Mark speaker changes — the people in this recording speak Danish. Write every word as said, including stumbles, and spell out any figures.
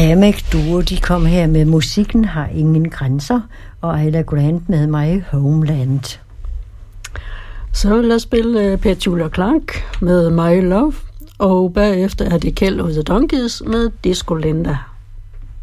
Speaker 1: Dynamic Duo, de kom her med Musikken har ingen grænser, og Ila Grant med My Homeland.
Speaker 2: Så vil jeg spille Petula Clark med My Love, og bagefter er det Kjeld og The Donkeys med Disco Linda.